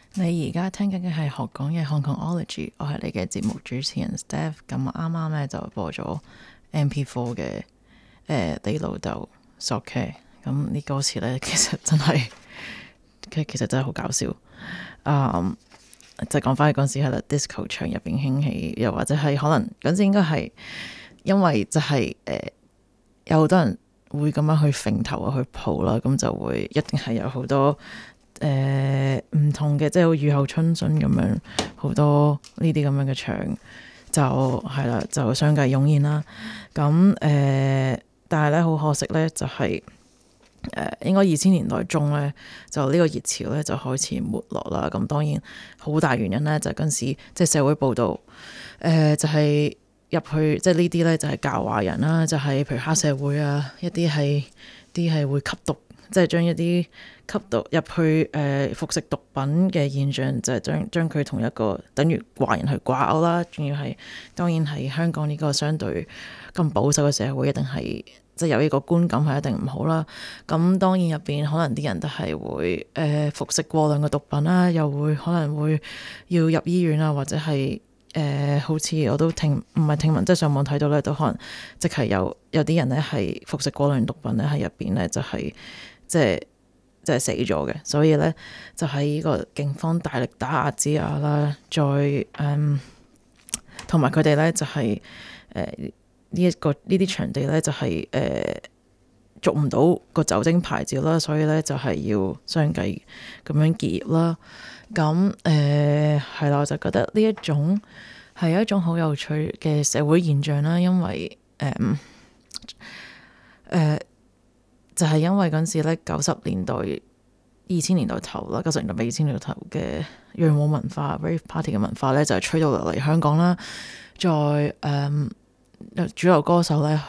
你而家聽緊嘅係學講嘅 Hongkongology，我係你嘅節目主持人 Steph。咁我啱啱咧就播咗 MP4 嘅你老豆索 K。咁呢歌詞咧其實真係好搞笑。就講翻嗰陣時係啦，disco 場入邊興起，又或者係可能嗰陣時應該係因為就係有好多人會咁樣去揈頭啊去抱啦，咁就會一定係有好多唔同嘅，即係好雨後春筍咁樣，好多呢啲咁樣嘅場就係啦，就相繼湧現啦。咁但係咧好可惜咧，就係應該2000年代中咧，就呢個熱潮咧就開始沒落啦。咁當然好大原因咧，就嗰陣時即係社會報道，就係入去即係呢啲咧就係教壞人啦，就係譬如黑社會啊，一啲係會吸毒，即係將一啲吸毒入去服食毒品嘅現象，就係將佢同一個等於壞人去掛鈎啦。仲要係當然係香港呢個相對咁保守嘅社會，一定係即係有呢個觀感係一定唔好啦。咁當然入邊可能啲人都係會服食過量嘅毒品啦，又會可能會要入醫院啊，或者係好似我都唔係聽聞，即係上網睇到咧，都可能即係有啲人咧係服食過量毒品咧，喺入邊咧就係即係死咗嘅。所以咧就喺呢個警方大力打壓之下啦，再同埋佢哋咧就係呢啲場地咧就係續唔到個酒精牌照啦，所以咧就係要相繼咁樣結業啦。咁係啦，我就覺得呢一種係一種好有趣嘅社會現象啦，因為就係因為嗰陣時咧90年代、2000年代頭啦，90年代尾、2000年代頭嘅洋務文化、rave party 嘅文化咧，就係吹到落嚟香港啦。再主流歌手咧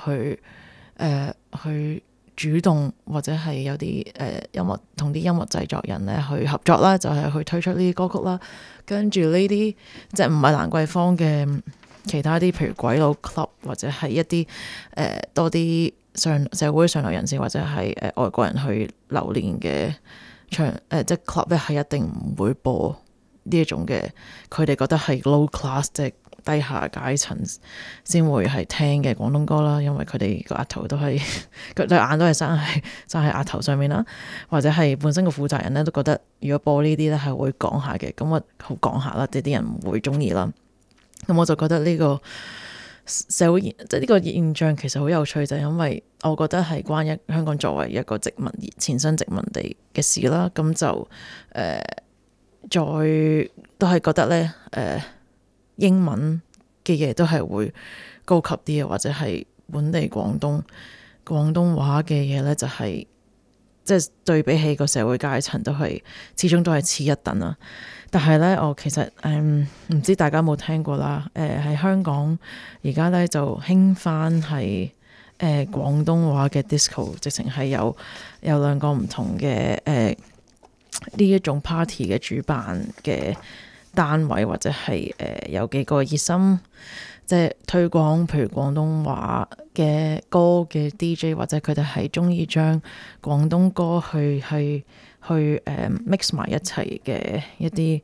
去主動或者係有啲音樂同啲音樂製作人咧去合作啦，就係去推出呢啲歌曲啦。跟住呢啲即係唔係蘭桂坊嘅其他啲，譬如鬼佬 club 或者係一啲多啲社會上流人士或者係外國人去留連嘅場即係 club 咧，係一定唔會播呢一種嘅，佢哋覺得係 low class 即係低下階層先會係聽嘅廣東歌啦，因為佢哋個額頭都係佢對眼都係生喺額頭上面啦，或者係本身個負責人咧都覺得如果播呢啲咧係會講下嘅，咁我好講下啦，即係啲人唔會中意啦。咁我就覺得呢個社會即係呢個現象其實好有趣，就係因為我覺得係關香港作為一個前身殖民地嘅事啦。咁就再都係覺得咧英文嘅嘢都係會高級啲嘅，或者係本地廣東話嘅嘢咧，就係即係對比起個社會階層都係始終都係次一等啦。但係咧，我其實唔知大家有冇聽過啦。喺香港而家咧就興翻係廣東話嘅 disco， 直情係有兩個唔同嘅呢一種 party 嘅主辦嘅單位，或者係有幾個熱心即係推廣譬如廣東話嘅歌嘅 DJ， 或者佢哋係中意將廣東歌去mix 埋一齊嘅一啲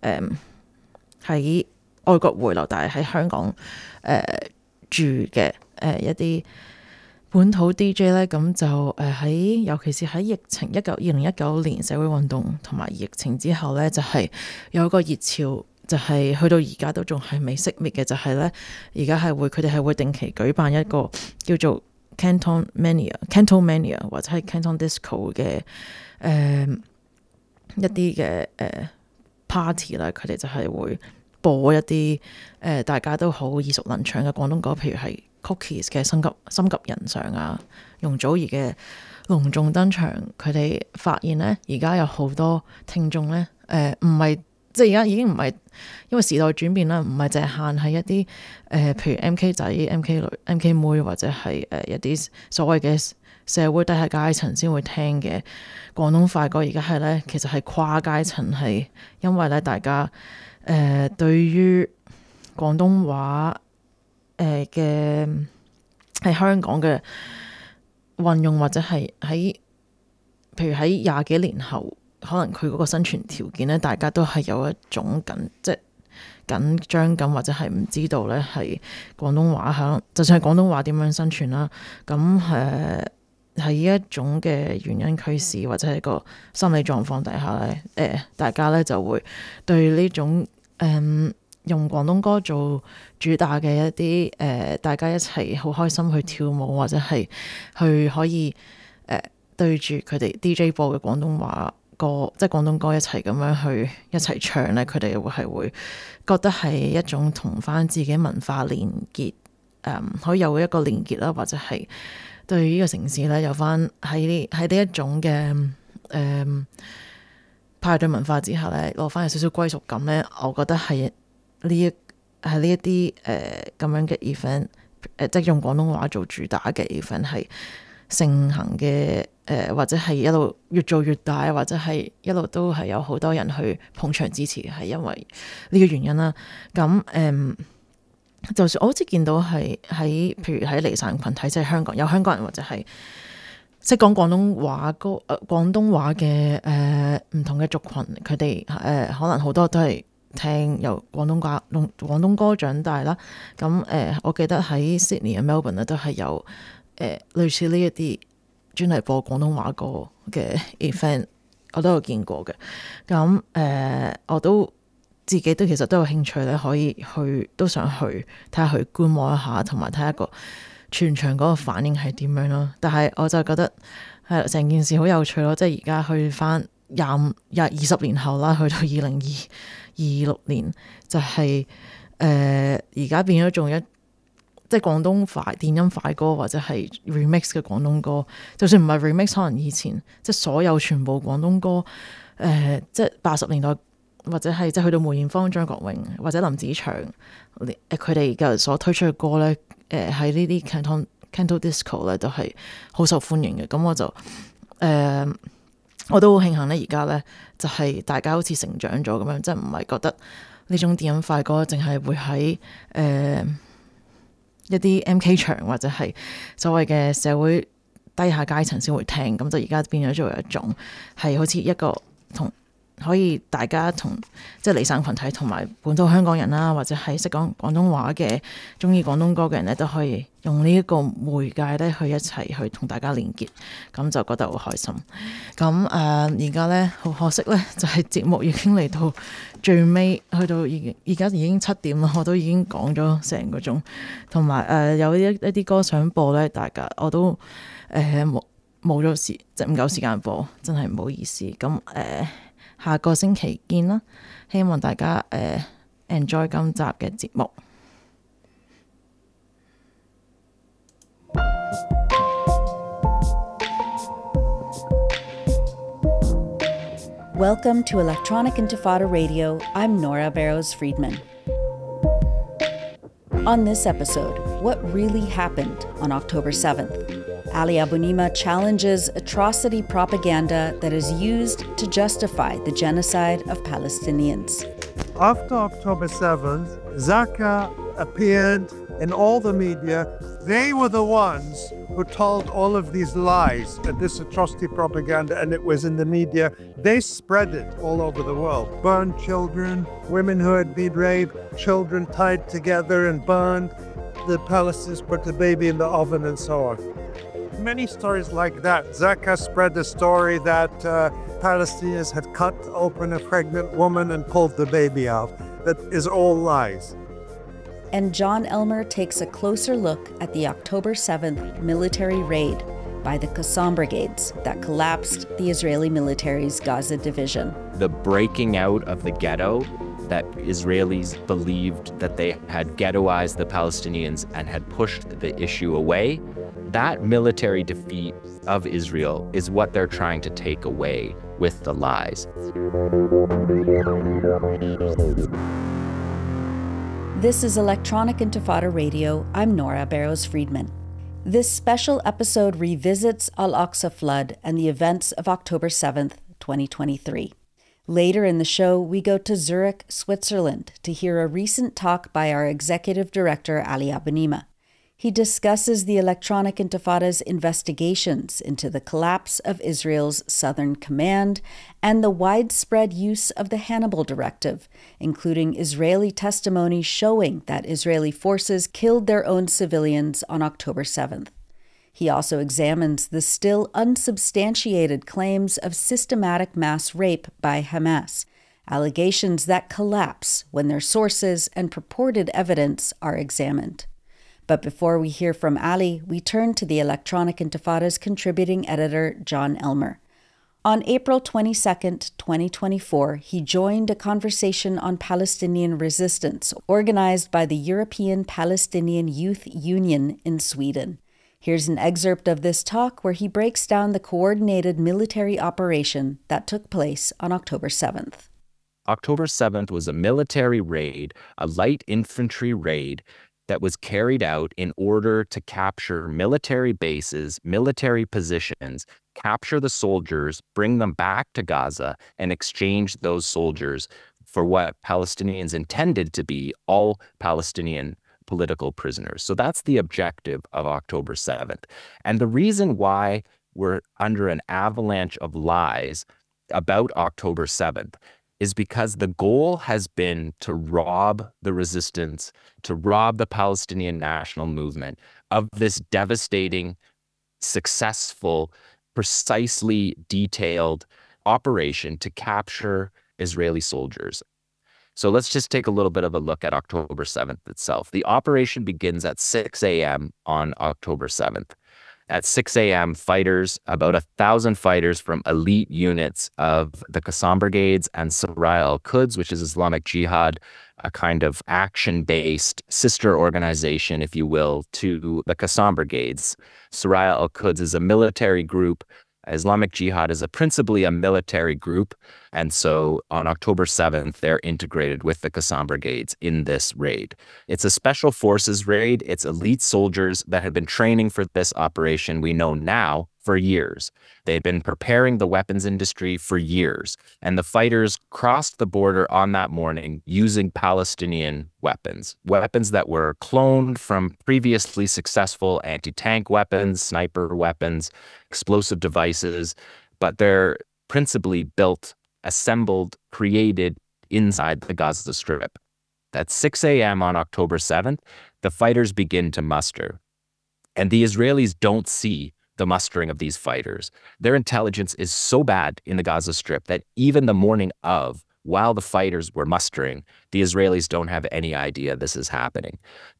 喺外國回流但係喺香港住嘅一啲本土 DJ 咧，咁就喺尤其是喺疫情2019年社會運動同埋疫情之後咧，就係有一個熱潮，就係去到而家都仲係未熄滅嘅，就係咧而家係佢哋係會定期舉辦一個叫做 Canton Mania 或者係 Canton Disco 嘅一啲嘅party 啦，佢哋就係會播一啲大家都好耳熟能詳嘅廣東歌，譬如係 Cookies 嘅心急人上啊，容祖兒嘅隆重登場。佢哋發現咧，而家有好多聽眾咧，唔係即係而家已經唔係因為時代轉變啦，唔係淨係限係一啲譬如 MK 仔、MK 女、MK 妹或者係一啲所謂嘅社會低下階層先會聽嘅廣東快歌。而家係咧，其實係跨階層，係因為咧大家對於廣東話嘅喺香港嘅運用，或者係喺譬如喺20幾年後可能佢嗰個生存條件咧，大家都係有一種緊張感，或者係唔知道咧係廣東話響，就算係廣東話點樣生存啦。咁喺呢一種嘅原因驅使或者係個心理狀況底下咧，大家咧就會對呢種用廣東歌做主打嘅一啲大家一齊好開心去跳舞，或者係去可以對住佢哋 DJ 播嘅廣東話歌，即係廣東歌一齊咁樣去一齊唱咧，佢哋會覺得係一種同翻自己文化連結，可以有一個連結啦，或者係對呢個城市咧有翻喺呢一種嘅派對文化之下咧，攞翻有少少歸屬感咧，我覺得係呢一啲咁樣嘅 event，即係用廣東話做主打嘅 event 係盛行嘅，或者係一路越做越大，或者係一路都係有好多人去捧場支持，係因為呢個原因啦。咁就算我好似見到係譬如喺離散群體，即係香港有香港人或者係識講廣東話廣東話嘅唔同嘅族群，佢哋可能好多都係聽由廣東歌長大啦。咁我記得喺 Sydney 嘅 Melbourne 咧都係有類似呢一啲專係播廣東話歌嘅 event， 我都有見過嘅。咁我都自己都其實都有興趣咧，可以去都想去睇下，去觀摩一下，同埋睇下個全場嗰個反應係點樣咯。但係我就覺得係成件事好有趣咯，即係而家去翻20年後啦，去到2026年就係而家變咗仲即係廣東電音快歌或者係 remix 嘅廣東歌，就算唔係 remix， 可能以前即係所有全部廣東歌，即係80年代或者係即係去到梅艷芳、張國榮或者林子祥，佢哋嘅所推出嘅歌咧，喺呢啲 Canto Disco 咧都係好受歡迎嘅。咁我就我都好慶幸咧，而家咧就係大家好似成長咗咁樣，即係唔係覺得呢種電音快歌淨係會喺一啲 MK 場或者係所謂嘅社會低下階層先會聽，咁就而家變咗做一種係好似一個可以大家同即係離散群體同埋本土香港人啦，或者係識講廣東話嘅中意廣東歌嘅人咧，都可以用呢一個媒介咧去一齊去同大家連結，咁就覺得好開心。咁而家咧好可惜咧，就係節目已經嚟到最尾，去到而家已經7點啦，我都已經講咗成個鐘，同埋有一啲歌想播咧，大家我都冇咗即係唔夠時間播，真係唔好意思。咁下個星期見啦，希望大家enjoy 今集嘅節目。 Welcome to Electronic Intifada Radio. I'm Nora Barrows-Friedman. On this episode, what really happened on October 7th? Ali Abunimah challenges atrocity propaganda that is used to justify the genocide of Palestinians. After October 7th, Zaka appeared in all the media. They were the ones who told all of these lies and this atrocity propaganda, and it was in the media. They spread it all over the world. Burned children, women who had been raped, children tied together and burned. The Palestinians put the baby in the oven and so on. Many stories like that. Zaka spread the story that Palestinians had cut open a pregnant woman and pulled the baby out. That is all lies. And John Elmer takes a closer look at the October 7th military raid by the Qassam brigades that collapsed the Israeli military's Gaza division. The breaking out of the ghetto, that Israelis believed that they had ghettoized the Palestinians and had pushed the issue away, that military defeat of Israel is what they're trying to take away with the lies. This is Electronic Intifada Radio. I'm Nora Barrows-Friedman. This special episode revisits Al-Aqsa flood and the events of October 7th, 2023. Later in the show, we go to Zurich, Switzerland, to hear a recent talk by our executive director, Ali Abunimah. He discusses the Electronic Intifada's investigations into the collapse of Israel's southern command and the widespread use of the Hannibal Directive, including Israeli testimony showing that Israeli forces killed their own civilians on October 7th. He also examines the still unsubstantiated claims of systematic mass rape by Hamas, allegations that collapse when their sources and purported evidence are examined. But before we hear from Ali, we turn to the Electronic Intifada's contributing editor, John Elmer. On April 22, 2024, he joined a conversation on Palestinian resistance organized by the European Palestinian Youth Union in Sweden. Here's an excerpt of this talk where he breaks down the coordinated military operation that took place on October 7th. October 7th was a military raid, a light infantry raid, that was carried out in order to capture military bases, military positions, capture the soldiers, bring them back to Gaza, and exchange those soldiers for what Palestinians intended to be all Palestinian political prisoners. So that's the objective of October 7th. And the reason why we're under an avalanche of lies about October 7th is because the goal has been to rob the resistance, to rob the Palestinian national movement of this devastating, successful, precisely detailed operation to capture Israeli soldiers. So let's just take a little bit of a look at October 7th itself. The operation begins at 6 a.m. on October 7th. At 6 a.m., fighters, about 1,000 fighters from elite units of the Qassam Brigades and Saraya al-Quds, which is Islamic Jihad, a kind of action-based sister organization, if you will, to the Qassam Brigades. Saraya al-Quds is a military group. Islamic Jihad is principally a military group, and so on October 7th, they're integrated with the Qassam Brigades in this raid. It's a special forces raid. It's elite soldiers that have been training for this operation, we know now, for years. They'd been preparing the weapons industry for years, and the fighters crossed the border on that morning using Palestinian weapons, weapons that were cloned from previously successful anti-tank weapons, sniper weapons, explosive devices, but they're principally built, assembled, created inside the Gaza Strip. At 6 a.m. on October 7th, the fighters begin to muster, and the Israelis don't see the mustering of these fighters. Their intelligence is so bad in the Gaza Strip that even the morning of, while the fighters were mustering, the Israelis don't have any idea this is happening.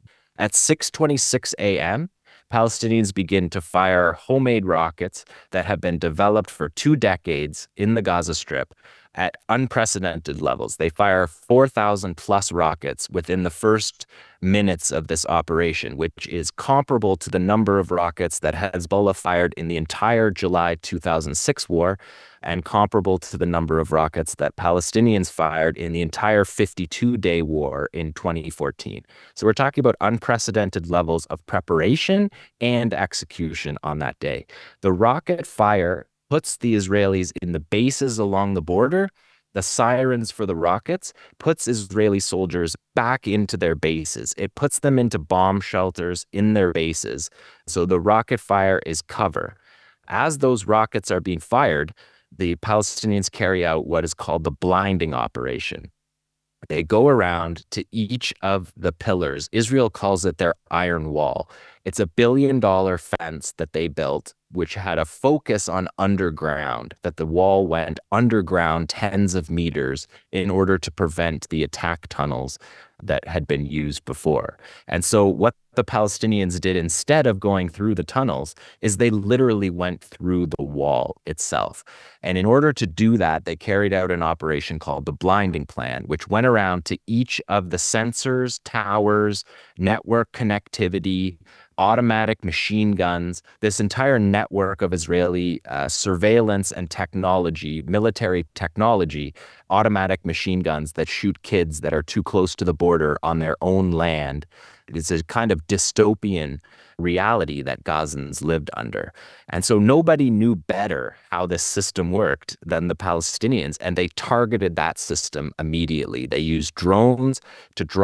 At 6:26 a.m., Palestinians begin to fire homemade rockets that have been developed for 2 decades in the Gaza Strip at unprecedented levels. They fire 4,000 plus rockets within the first minutes of this operation, which is comparable to the number of rockets that Hezbollah fired in the entire July 2006 war, and comparable to the number of rockets that Palestinians fired in the entire 52-day war in 2014. So we're talking about unprecedented levels of preparation and execution on that day. The rocket fire puts the Israelis in the bases along the border. The sirens for the rockets puts Israeli soldiers back into their bases. It puts them into bomb shelters in their bases. So the rocket fire is cover. As those rockets are being fired, the Palestinians carry out what is called the blinding operation. They go around to each of the pillars. Israel calls it their iron wall. It's a $1 billion fence that they built, which had a focus on underground, that the wall went underground tens of meters in order to prevent the attack tunnels that had been used before. And so what the Palestinians did instead of going through the tunnels is they literally went through the wall itself. And in order to do that, they carried out an operation called the blinding plan, which went around to each of the sensors, towers, network connectivity, automatic machine guns, this entire network of Israeli surveillance and technology, military technology, automatic machine guns that shoot kids that are too close to the border on their own land. It's a kind of dystopian reality that Gazans lived under. And so nobody knew better how this system worked than the Palestinians, and they targeted that system immediately. They used drones to drop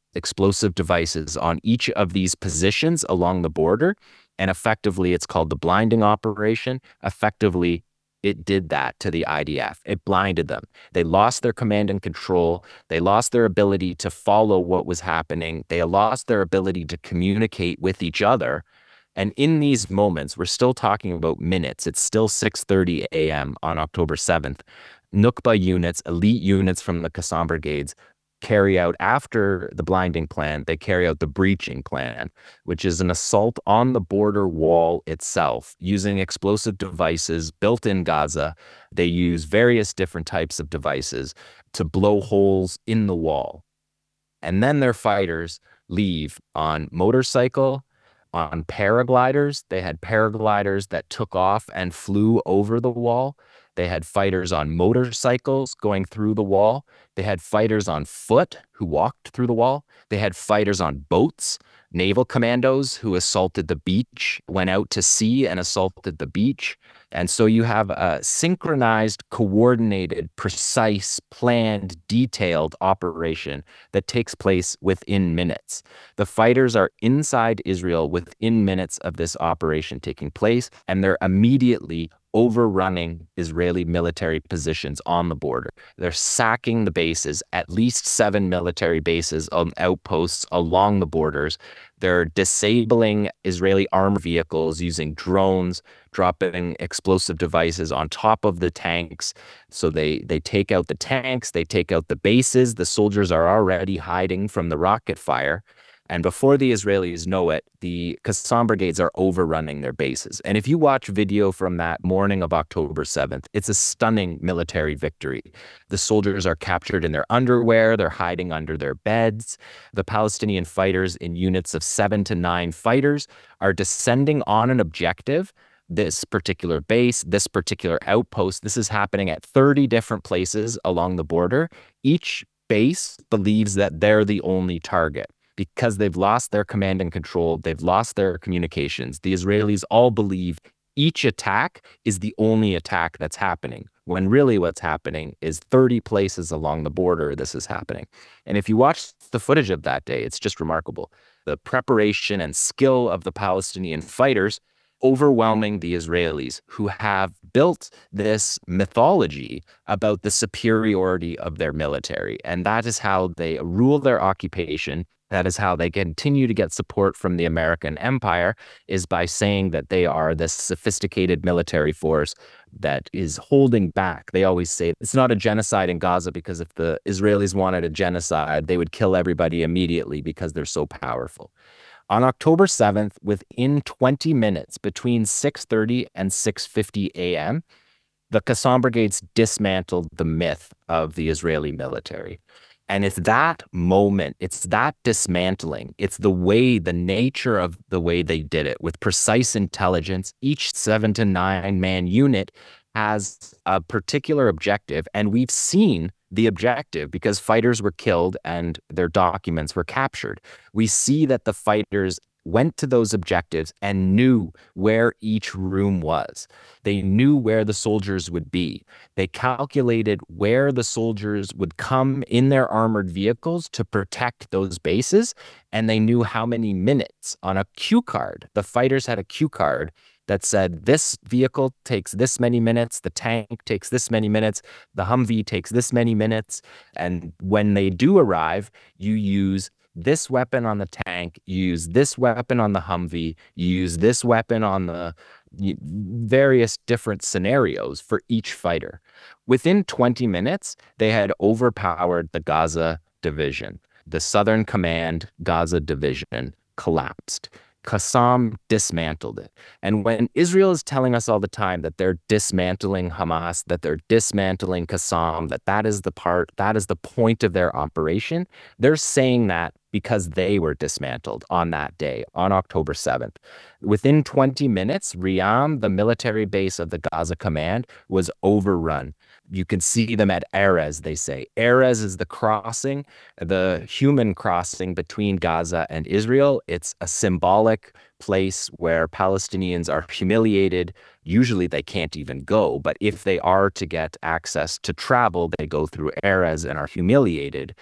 explosive devices on each of these positions along the border. And effectively, it's called the blinding operation. Effectively, it did that to the IDF. It blinded them. They lost their command and control. They lost their ability to follow what was happening. They lost their ability to communicate with each other. And in these moments, we're still talking about minutes. It's still 6:30 a.m. on October 7th. Nukba units, elite units from the Qassam brigades, carry out, after the blinding plan, they carry out the breaching plan, which is an assault on the border wall itself using explosive devices built in Gaza. They use various different types of devices to blow holes in the wall. And then their fighters leave on motorcycle, on paragliders. They had paragliders that took off and flew over the wall. They had fighters on motorcycles going through the wall. They had fighters on foot who walked through the wall. They had fighters on boats, naval commandos who assaulted the beach, went out to sea and assaulted the beach. And so you have a synchronized, coordinated, precise, planned, detailed operation that takes place within minutes. The fighters are inside Israel within minutes of this operation taking place, and they're immediately overrunning Israeli military positions on the border. They're sacking the bases, at least 7 military bases on outposts along the borders. They're disabling Israeli armored vehicles using drones, dropping explosive devices on top of the tanks. So they take out the tanks, they take out the bases. The soldiers are already hiding from the rocket fire. And before the Israelis know it, the Qassam brigades are overrunning their bases. And if you watch video from that morning of October 7th, it's a stunning military victory. The soldiers are captured in their underwear. They're hiding under their beds. The Palestinian fighters, in units of 7 to 9 fighters, are descending on an objective. This particular base, this particular outpost, this is happening at 30 different places along the border. Each base believes that they're the only target. Because they've lost their command and control, they've lost their communications. The Israelis all believe each attack is the only attack that's happening, when really what's happening is 30 places along the border this is happening. And if you watch the footage of that day, it's just remarkable. The preparation and skill of the Palestinian fighters overwhelming the Israelis, who have built this mythology about the superiority of their military. And that is how they rule their occupation. That is how they continue to get support from the American empire, is by saying that they are this sophisticated military force that is holding back. They always say it's not a genocide in Gaza because if the Israelis wanted a genocide, they would kill everybody immediately because they're so powerful. On October 7th, within 20 minutes, between 6:30 and 6:50 a.m., the Qassam brigades dismantled the myth of the Israeli military. And it's that moment, it's that dismantling, it's the way, the nature of the way they did it with precise intelligence. Each 7 to 9 man unit has a particular objective, and we've seen the objective because fighters were killed and their documents were captured. We see that the fighters went to those objectives and knew where each room was. They knew where the soldiers would be. They calculated where the soldiers would come in their armored vehicles to protect those bases, and they knew how many minutes on a cue card. The fighters had a cue card that said, this vehicle takes this many minutes, the tank takes this many minutes, the Humvee takes this many minutes, and when they do arrive, you use this weapon on the tank, you use this weapon on the Humvee, you use this weapon on the various different scenarios for each fighter. Within 20 minutes, they had overpowered the Gaza division. The Southern Command Gaza division collapsed. Qassam dismantled it. And when Israel is telling us all the time that they're dismantling Hamas, that they're dismantling Qassam, that is the point of their operation, they're saying that because they were dismantled on that day, on October 7th. Within 20 minutes, Riyam, the military base of the Gaza Command, was overrun. You can see them at Erez, they say. Erez is the crossing, the human crossing between Gaza and Israel. It's a symbolic place where Palestinians are humiliated. Usually they can't even go, but if they are to get access to travel, they go through Erez and are humiliated.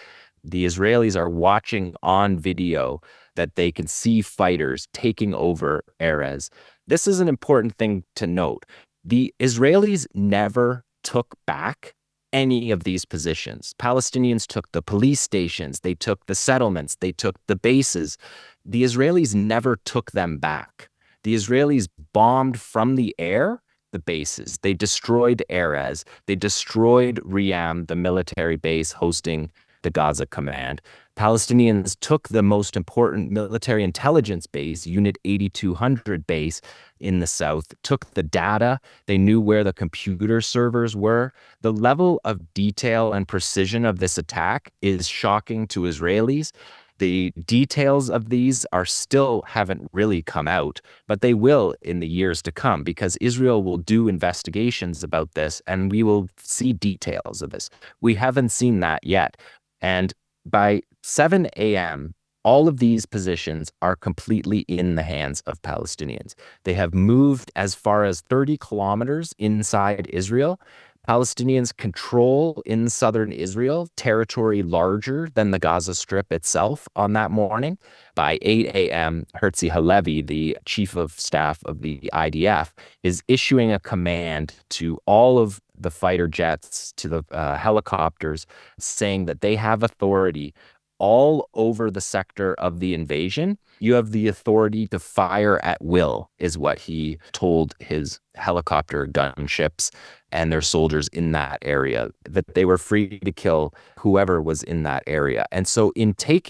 The Israelis are watching on video that they can see fighters taking over Erez. This is an important thing to note. The Israelis never took back any of these positions. Palestinians took the police stations, they took the settlements, they took the bases. The Israelis never took them back. The Israelis bombed from the air the bases. They destroyed Erez. They destroyed Riam, the military base hosting the Gaza Command. Palestinians took the most important military intelligence base, Unit 8200 base in the south, took the data. They knew where the computer servers were. The level of detail and precision of this attack is shocking to Israelis. The details of these haven't really come out, but they will in the years to come, because Israel will do investigations about this and we will see details of this. We haven't seen that yet. And by 7 a.m., all of these positions are completely in the hands of Palestinians. They have moved as far as 30 kilometers inside Israel. Palestinians control in southern Israel territory larger than the Gaza Strip itself on that morning. By 8 a.m., Herzi Halevi, the chief of staff of the IDF, is issuing a command to all of the fighter jets, to the helicopters, saying that they have authority all over the sector of the invasion. You have the authority to fire at will, is what he told his helicopter gunships and their soldiers in that area, that they were free to kill whoever was in that area. And so in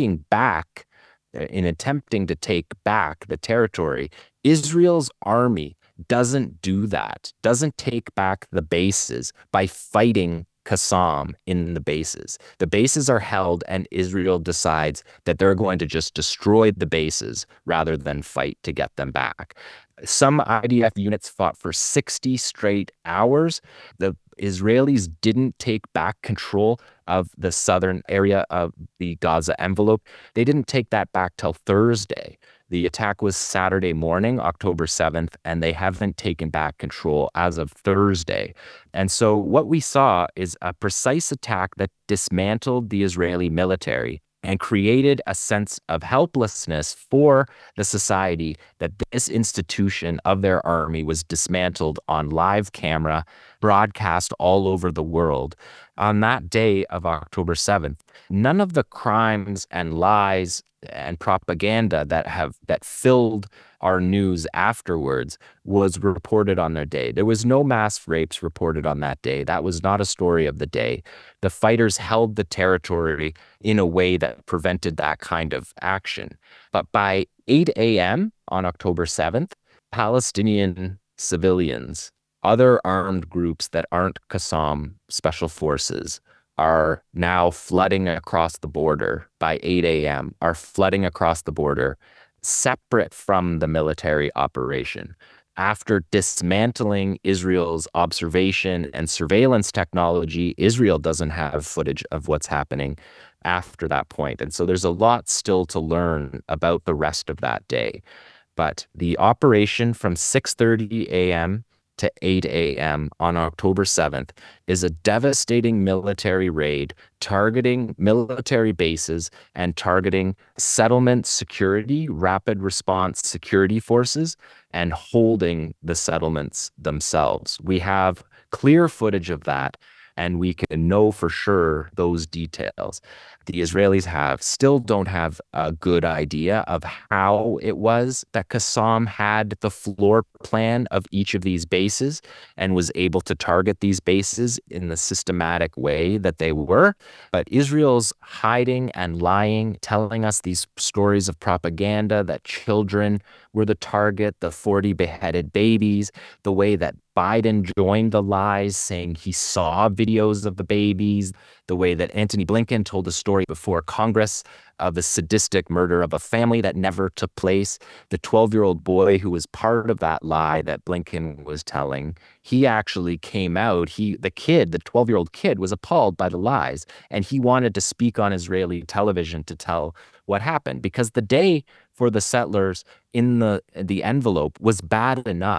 attempting to take back the territory, Israel's army doesn't do that, doesn't take back the bases by fighting Qassam in the bases. The bases are held and Israel decides that they're going to just destroy the bases rather than fight to get them back. Some IDF units fought for 60 straight hours. The Israelis didn't take back control of the southern area of the Gaza envelope. They didn't take that back till Thursday. The attack was Saturday morning, October 7th, and they haven't taken back control as of Thursday. And so what we saw is a precise attack that dismantled the Israeli military and created a sense of helplessness for the society, that this institution of their army was dismantled on live camera, broadcast all over the world. On that day of October 7th, none of the crimes and lies and propaganda that filled our news afterwards was reported on their day. There was no mass rapes reported on that day. That was not a story of the day. The fighters held the territory in a way that prevented that kind of action. But by 8 a.m. on October 7th, Palestinian civilians, other armed groups that aren't Qassam special forces, are now flooding across the border by 8 a.m., are flooding across the border separate from the military operation. After dismantling Israel's observation and surveillance technology, Israel doesn't have footage of what's happening after that point. And so there's a lot still to learn about the rest of that day. But the operation from 6:30 a.m. to 8 a.m. on October 7th is a devastating military raid targeting military bases and targeting settlement security, rapid response security forces, and holding the settlements themselves. We have clear footage of that, and we can know for sure those details. The Israelis still don't have a good idea of how it was that Qassam had the floor plan of each of these bases and was able to target these bases in the systematic way that they were. But Israel's hiding and lying, telling us these stories of propaganda that children were the target, the 40 beheaded babies, the way that Biden joined the lies, saying he saw videos of the babies, the way that Antony Blinken told a story before Congress of the sadistic murder of a family that never took place. The 12-year-old boy who was part of that lie that Blinken was telling, he actually came out. The 12-year-old kid was appalled by the lies, and he wanted to speak on Israeli television to tell what happened, because the day for the settlers in the envelope was bad enough.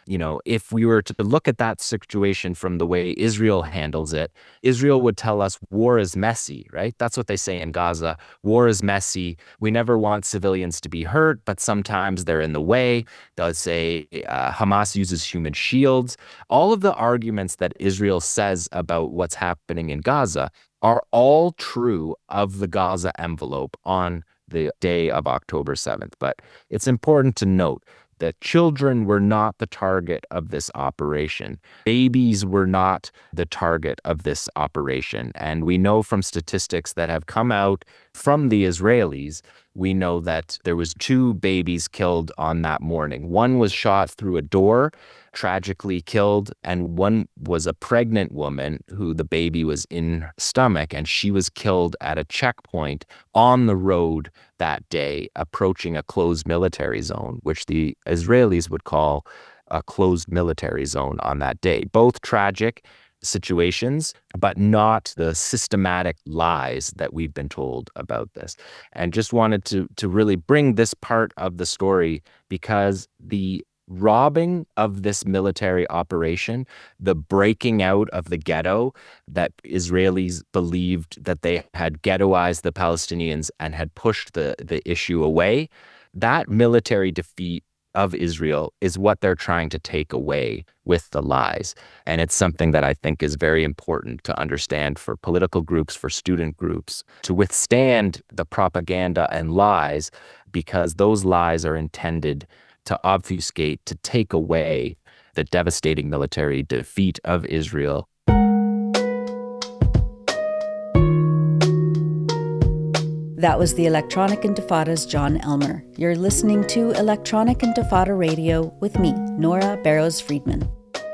If we were to look at that situation from the way Israel handles it, Israel would tell us war is messy, right? That's what they say in Gaza. War is messy. We never want civilians to be hurt, but sometimes they're in the way. They'll say Hamas uses human shields. All of the arguments that Israel says about what's happening in Gaza are all true of the Gaza envelope on the day of October 7th. But it's important to note that children were not the target of this operation. Babies were not the target of this operation. And we know from statistics that have come out from the Israelis, we know that there was 2 babies killed on that morning. One was shot through a door, tragically killed, and one was a pregnant woman who the baby was in her stomach, and she was killed at a checkpoint on the road that day, approaching a closed military zone, which the Israelis would call a closed military zone on that day. Both tragic situations, but not the systematic lies that we've been told about this. And just wanted to really bring this part of the story because the robbing of this military operation, the breaking out of the ghetto that Israelis believed that they had ghettoized the Palestinians and had pushed the issue away, that military defeat of Israel is what they're trying to take away with the lies. And it's something that I think is very important to understand for political groups, for student groups, to withstand the propaganda and lies, because those lies are intended to obfuscate, to take away the devastating military defeat of Israel. That was the Electronic Intifada's John Elmer. You're listening to Electronic Intifada Radio with me, Nora Barrows-Friedman.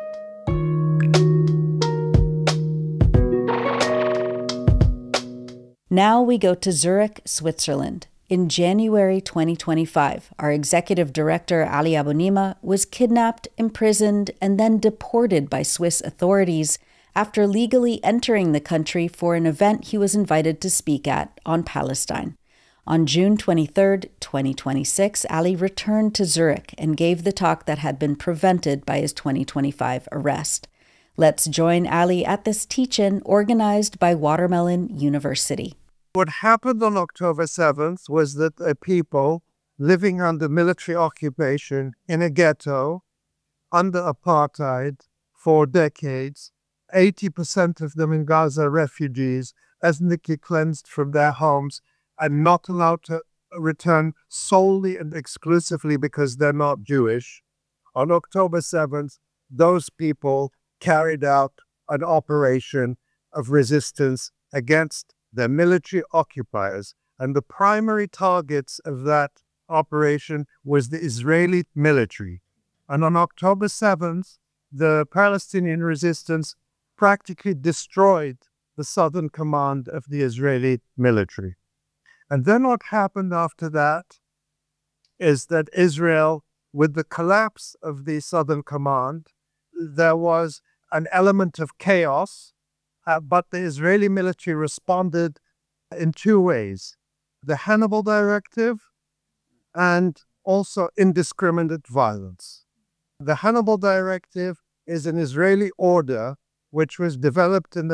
Now we go to Zurich, Switzerland. In January 2025, our executive director, Ali Abunimah, was kidnapped, imprisoned, and then deported by Swiss authorities after legally entering the country for an event he was invited to speak at on Palestine. On June 23, 2026, Ali returned to Zurich and gave the talk that had been prevented by his 2025 arrest. Let's join Ali at this teach-in organized by Watermelon University. What happened on October 7th was that a people living under military occupation in a ghetto under apartheid for decades, 80% of them in Gaza refugees, ethnically cleansed from their homes and not allowed to return solely and exclusively because they're not Jewish. On October 7th, those people carried out an operation of resistance against the military occupiers. And the primary targets of that operation was the Israeli military. And on October 7th, the Palestinian resistance practically destroyed the southern command of the Israeli military. And then what happened after that is that Israel, with the collapse of the southern command, there was an element of chaos, but the Israeli military responded in 2 ways: the Hannibal Directive and also indiscriminate violence. The Hannibal Directive is an Israeli order which was developed in the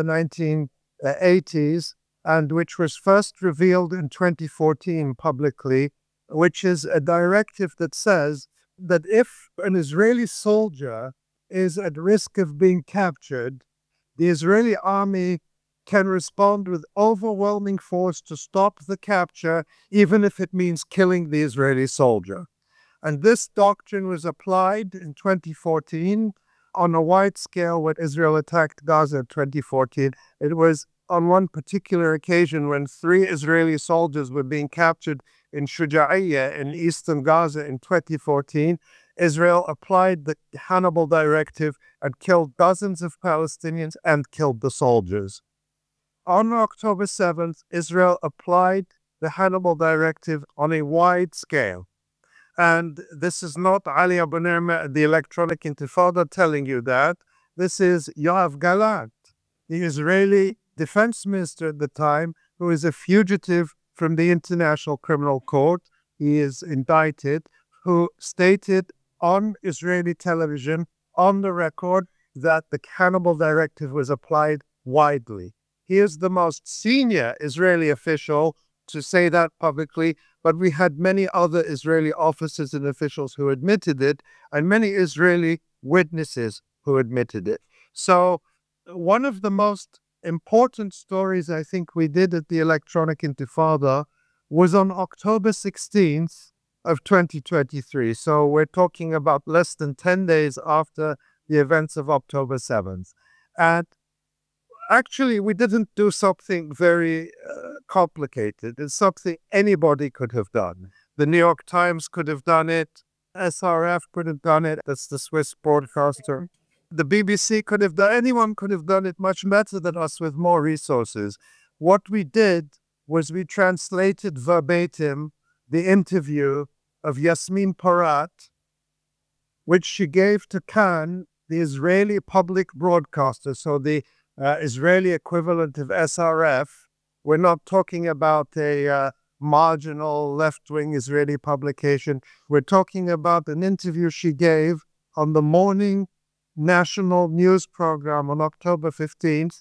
1980s and which was first revealed in 2014 publicly, which is a directive that says that if an Israeli soldier is at risk of being captured, the Israeli army can respond with overwhelming force to stop the capture, even if it means killing the Israeli soldier. And this doctrine was applied in 2014 on a wide scale when Israel attacked Gaza in 2014. It was on one particular occasion when 3 Israeli soldiers were being captured in Shuja'iyya in eastern Gaza in 2014. Israel applied the Hannibal Directive and killed dozens of Palestinians and killed the soldiers. On October 7th, Israel applied the Hannibal Directive on a wide scale. And this is not Ali Abunimah, the Electronic Intifada, telling you that. This is Yoav Gallant, the Israeli defense minister at the time, who is a fugitive from the International Criminal Court. He is indicted, who stated on Israeli television, on the record, that the cannibal directive was applied widely. He is the most senior Israeli official to say that publicly, but we had many other Israeli officers and officials who admitted it, and many Israeli witnesses who admitted it. So, one of the most important stories I think we did at the Electronic Intifada was on October 16th of 2023. So, we're talking about less than 10 days after the events of October 7th. And actually, we didn't do something very complicated. It's something anybody could have done. The New York Times could have done it. SRF could have done it. That's the Swiss broadcaster. The BBC could have done it. Anyone could have done it much better than us with more resources. What we did was we translated verbatim the interview of Yasmin Porat, which she gave to Kan, the Israeli public broadcaster, so the Israeli equivalent of SRF. We're not talking about a marginal left-wing Israeli publication. We're talking about an interview she gave on the morning national news program on October 15th,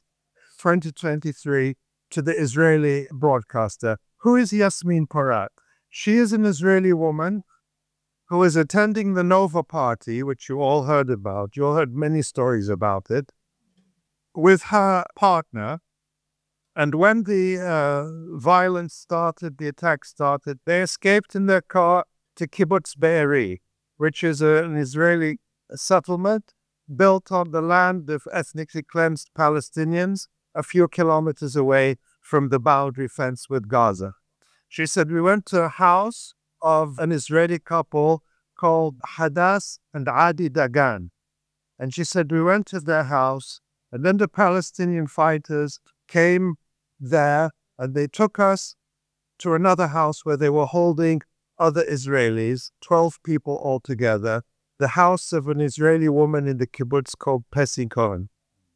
2023, to the Israeli broadcaster. Who is Yasmin Porat? She is an Israeli woman who is attending the Nova Party, which you all heard about. You all heard many stories about it, with her partner. And when the violence started, the attack started, they escaped in their car to Kibbutz Be'eri, which is an Israeli settlement built on the land of ethnically cleansed Palestinians a few kilometers away from the boundary fence with Gaza. She said, we went to a house of an Israeli couple called Hadass and Adi Dagan. And she said, we went to their house, and then the Palestinian fighters came there, and they took us to another house where they were holding other Israelis, 12 people altogether, the house of an Israeli woman in the kibbutz called Pesi Cohen.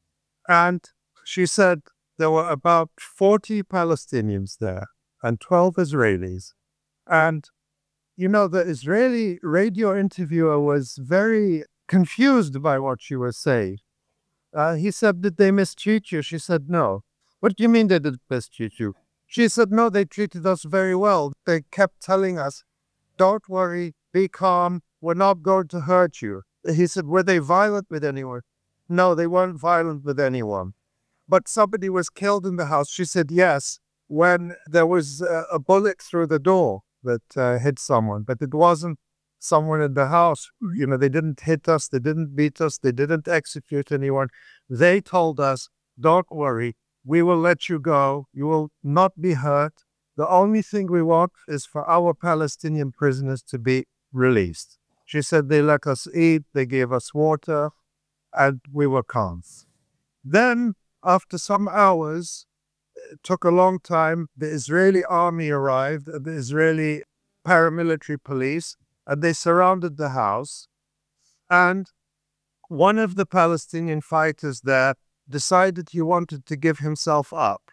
And she said there were about 40 Palestinians there and 12 Israelis. And, you know, the Israeli radio interviewer was very confused by what she was saying. He said, did they mistreat you? She said, no. What do you mean they didn't mistreat you? She said, no, they treated us very well. They kept telling us, don't worry, be calm, we're not going to hurt you. He said, were they violent with anyone? No, they weren't violent with anyone. But somebody was killed in the house. She said, yes, when there was a bullet through the door that hit someone, but it wasn't someone in the house. You know, they didn't hit us, they didn't beat us, they didn't execute anyone. They told us, don't worry, we will let you go. You will not be hurt. The only thing we want is for our Palestinian prisoners to be released. She said they let us eat, they gave us water, and we were calm. Then, after some hours, it took a long time, the Israeli army arrived, the Israeli paramilitary police, and they surrounded the house. And one of the Palestinian fighters there decided he wanted to give himself up.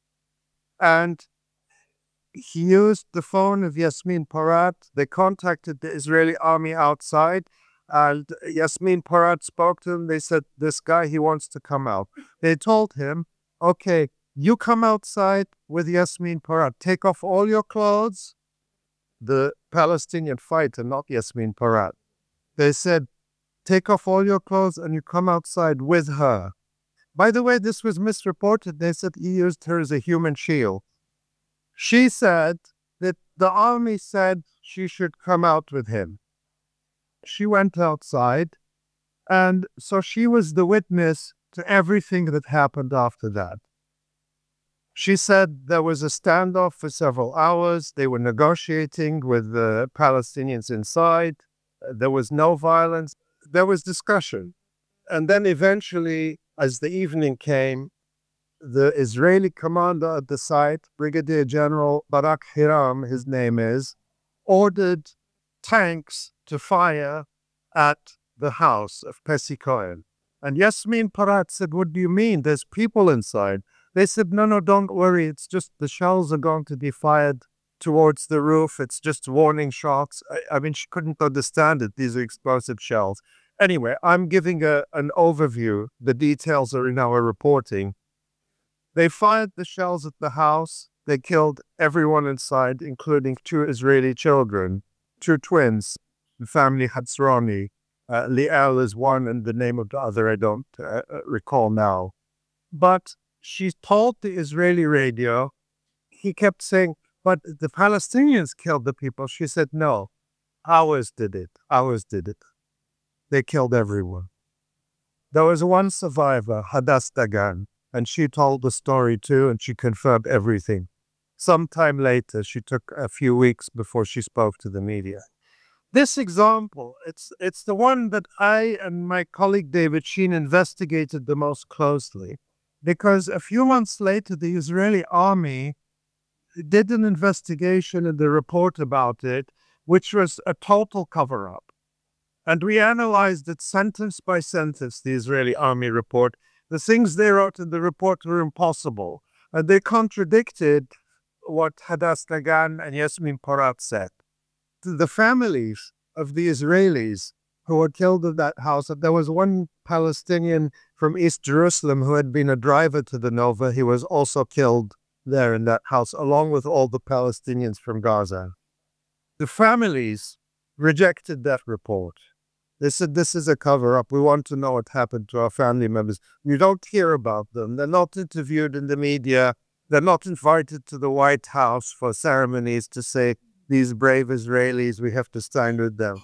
And he used the phone of Yasmin Porat. They contacted the Israeli army outside, and Yasmin Porat spoke to him. They said, this guy, he wants to come out. They told him, okay, you come outside with Yasmin Porat. Take off all your clothes. The Palestinian fighter, not Yasmin Porat. They said, take off all your clothes and you come outside with her. By the way, this was misreported. They said he used her as a human shield. She said that the army said she should come out with him. She went outside, and so she was the witness to everything that happened after that. She said there was a standoff for several hours. They were negotiating with the Palestinians inside. There was no violence. There was discussion. And then eventually, as the evening came, the Israeli commander at the site, Brigadier General Barak Hiram, his name is, ordered tanks to fire at the house of Pesi Cohen. And Yasmin Porat said, what do you mean? There's people inside. They said, no, don't worry. It's just the shells are going to be fired towards the roof. It's just warning shots. I mean, she couldn't understand it. These are explosive shells. Anyway, I'm giving an overview. The details are in our reporting. They fired the shells at the house. They killed everyone inside, including 2 Israeli children, 2 twins, the family Hatzroni. Liel is one, and the name of the other I don't recall now. But she told the Israeli radio, he kept saying, but the Palestinians killed the people. She said, no, ours did it. Ours did it. They killed everyone. There was one survivor, Hadass Dagan, and she told the story too, and she confirmed everything. Sometime later, she took a few weeks before she spoke to the media. This example, it's the one that I and my colleague David Sheen investigated the most closely, because a few months later, the Israeli army did an investigation and a report about it, which was a total cover-up. And we analyzed it sentence by sentence, the Israeli army report. The things they wrote in the report were impossible. And they contradicted what Hadass Dagan and Yasmin Porat said. The families of the Israelis who were killed in that house, there was one Palestinian from East Jerusalem who had been a driver to the Nova. He was also killed there in that house, along with all the Palestinians from Gaza. The families rejected that report. They said, this is a cover-up. We want to know what happened to our family members. You don't hear about them. They're not interviewed in the media. They're not invited to the White House for ceremonies to say, these brave Israelis, we have to stand with them.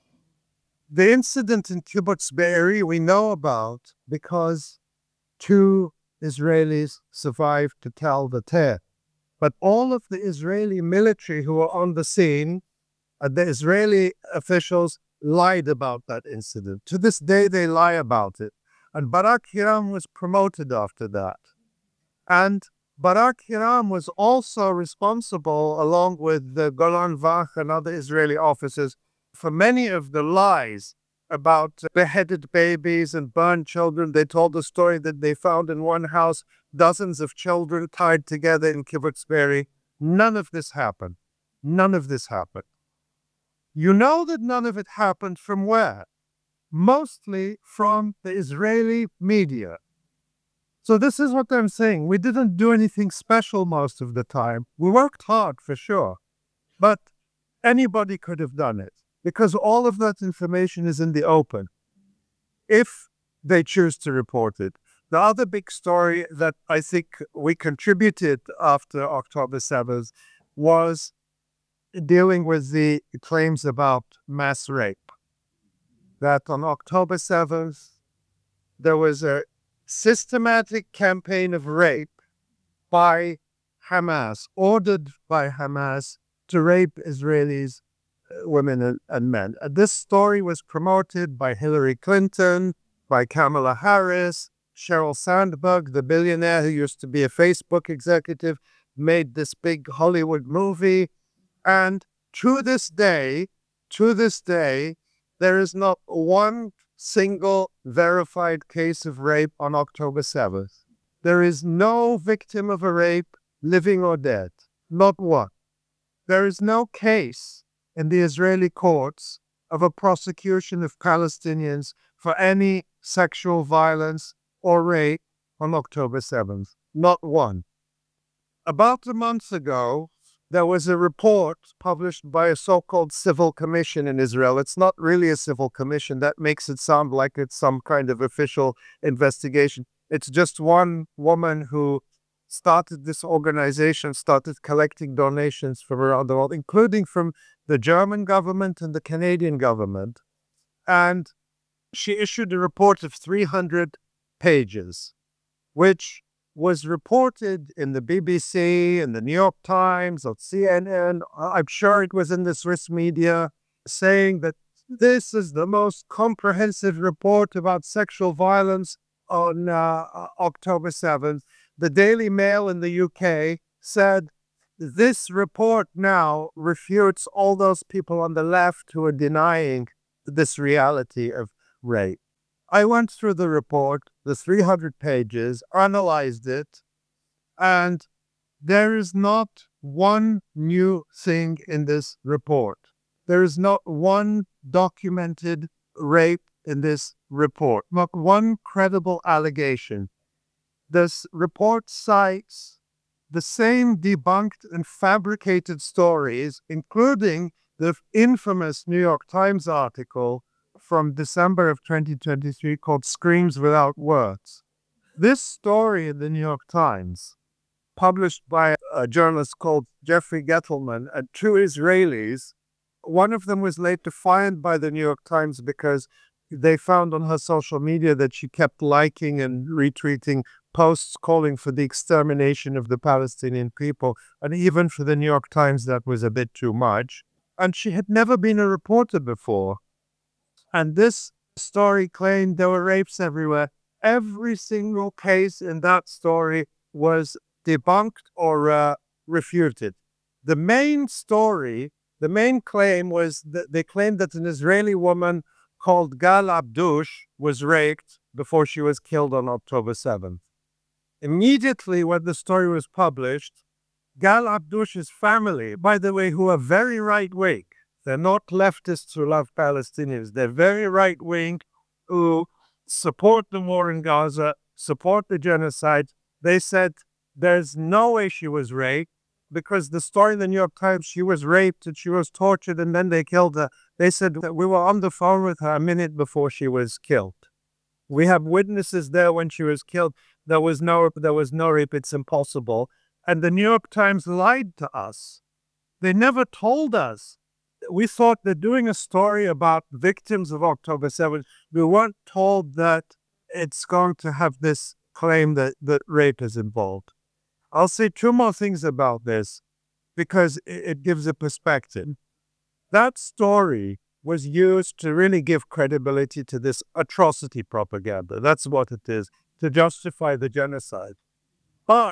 The incident in Kibbutz Be'eri we know about because 2 Israelis survived to tell the tale. But all of the Israeli military who were on the scene, the Israeli officials lied about that incident. To this day, they lie about it. And Barak Hiram was promoted after that. And Barak Hiram was also responsible, along with the Golan Vach and other Israeli officers, for many of the lies about beheaded babies and burned children. They told the story that they found in one house dozens of children tied together in Kibbutz Be'eri. None of this happened. None of this happened. You know that none of it happened from where? Mostly from the Israeli media. So this is what I'm saying. We didn't do anything special most of the time. We worked hard for sure, but anybody could have done it because all of that information is in the open if they choose to report it. The other big story that I think we contributed after October 7th was dealing with the claims about mass rape. That on October 7th, there was a systematic campaign of rape by Hamas, ordered by Hamas to rape Israelis, women and men. This story was promoted by Hillary Clinton, by Kamala Harris, Sheryl Sandberg, the billionaire who used to be a Facebook executive, made this big Hollywood movie. And to this day, there is not one single verified case of rape on October 7th. There is no victim of a rape, living or dead. Not one. There is no case in the Israeli courts of a prosecution of Palestinians for any sexual violence or rape on October 7th. Not one. About a month ago, there was a report published by a so-called civil commission in Israel. It's not really a civil commission. That makes it sound like it's some kind of official investigation. It's just one woman who started this organization, started collecting donations from around the world, including from the German government and the Canadian government. And she issued a report of 300 pages, which was reported in the BBC, in the New York Times, on CNN. I'm sure it was in the Swiss media, saying that this is the most comprehensive report about sexual violence on October 7th. The Daily Mail in the UK said, this report now refutes all those people on the left who are denying this reality of rape. I went through the report, the 300 pages, analyzed it, and There is not one new thing in this report. There is not one documented rape in this report, not one credible allegation. This report cites the same debunked and fabricated stories, including the infamous New York Times article from December of 2023 called Screams Without Words. This story in the New York Times, published by a journalist called Jeffrey Gettleman and two Israelis, one of them was later fined by the New York Times because they found on her social media that she kept liking and retweeting posts calling for the extermination of the Palestinian people. And even for the New York Times, that was a bit too much. And she had never been a reporter before. And this story claimed there were rapes everywhere. Every single case in that story was debunked or refuted. The main story, the main claim was that they claimed that an Israeli woman called Gal Abdush was raped before she was killed on October 7th. Immediately when the story was published, Gal Abdush's family, by the way, who are very right-wing, they're not leftists who love Palestinians, they're very right-wing who support the war in Gaza, support the genocide. They said there's no way she was raped because the story in the New York Times, she was raped and she was tortured and then they killed her. They said that we were on the phone with her a minute before she was killed. We have witnesses there when she was killed. There was no rape. It's impossible. And the New York Times lied to us. They never told us. We thought they're doing a story about victims of October 7th. We weren't told that it's going to have this claim that rape is involved. I'll say two more things about this because it gives a perspective. That story was used to really give credibility to this atrocity propaganda. That's what it is, to justify the genocide. But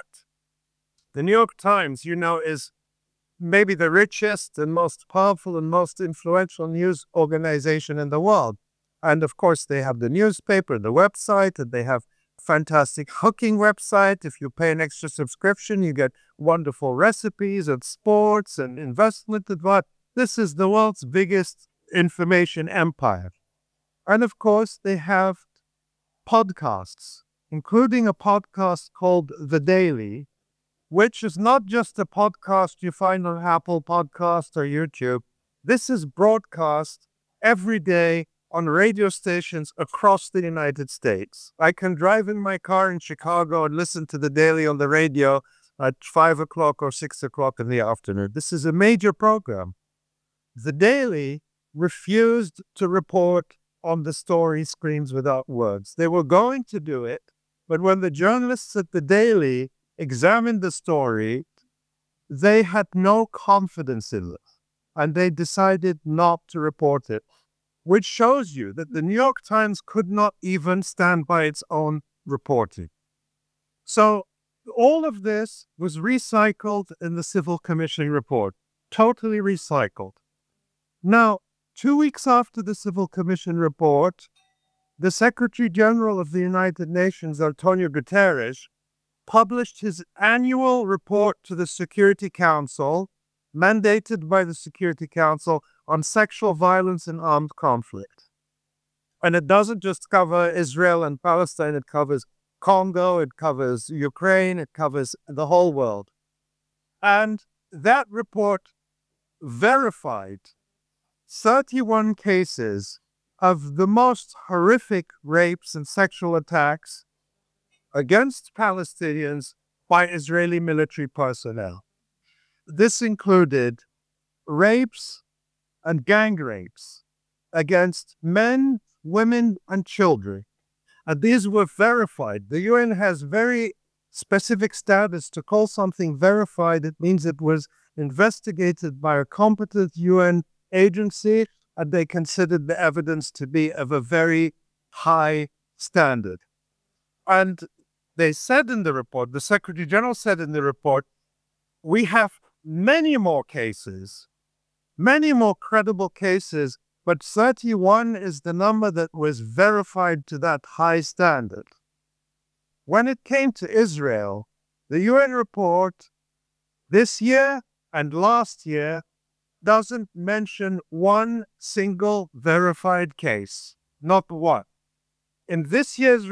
the New York Times, is maybe the richest and most powerful and most influential news organization in the world. And of course, they have the newspaper, the website, and they have fantastic hooking website. If you pay an extra subscription, you get wonderful recipes and sports and investment advice. This is the world's biggest information empire. And of course, they have podcasts, including a podcast called The Daily, which is not just a podcast you find on Apple Podcasts or YouTube. This is broadcast every day on radio stations across the United States. I can drive in my car in Chicago and listen to The Daily on the radio at 5 o'clock or 6 o'clock in the afternoon. This is a major program. The Daily refused to report on the story Screams Without Words. They were going to do it, but when the journalists at The Daily examined the story, they had no confidence in it, and they decided not to report it, which shows you that the New York Times could not even stand by its own reporting. So all of this was recycled in the Civil Commission report, totally recycled. Now, 2 weeks after the Civil Commission report, the Secretary General of the United Nations, Antonio Guterres, published his annual report to the Security Council, mandated by the Security Council, on sexual violence and armed conflict. And it doesn't just cover Israel and Palestine, it covers Congo, it covers Ukraine, it covers the whole world. And that report verified 31 cases of the most horrific rapes and sexual attacks against Palestinians by Israeli military personnel. This included rapes and gang rapes against men, women, and children. And these were verified. The UN has very specific status. To call something verified, it means it was investigated by a competent UN agency, and they considered the evidence to be of a very high standard. And they said in the report, the Secretary General said in the report, we have many more cases, many more credible cases, but 31 is the number that was verified to that high standard. When it came to Israel, the UN report This year and last year doesn't mention one single verified case. Not one. In this year's